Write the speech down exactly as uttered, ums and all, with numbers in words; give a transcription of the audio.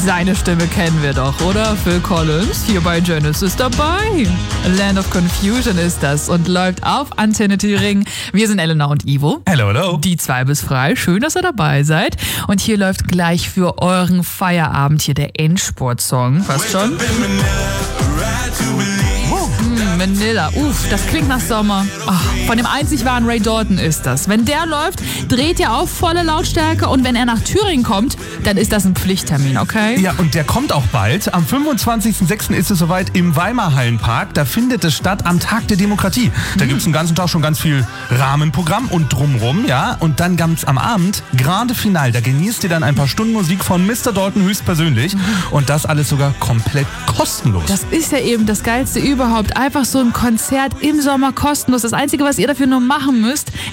Seine Stimme kennen wir doch, oder? Phil Collins, hier bei Genesis dabei. Land of Confusion ist das und läuft auf Antenne Thüringen. Wir sind Elena und Ivo. Hello, hello. Die zwei bis frei. Schön, dass ihr dabei seid. Und hier läuft gleich für euren Feierabend hier der Endspurt-Song. Fast schon. Mm, Manila. Uff, das klingt nach Sommer. Ach, von dem einzig wahren Ray Dalton ist das. Wenn der läuft, dreht ihr auf volle Lautstärke und wenn er nach Thüringen kommt, dann ist das ein Pflichttermin, okay? Ja, und der kommt auch bald. Am fünfundzwanzigsten sechsten ist es soweit im Weimar-Hallenpark. Da findet es statt am Tag der Demokratie. Da mhm. gibt es den ganzen Tag schon ganz viel Rahmenprogramm und drumrum, ja. Und dann ganz am Abend, Grande Finale. Da genießt ihr dann ein paar Stunden Musik von Mister Dalton höchstpersönlich. Mhm. Und das alles sogar komplett kostenlos. Das ist ja eben das Geilste überhaupt. Einfach so ein Konzert im Sommer kostenlos. Das Einzige, was ihr dafür nur machen müsst,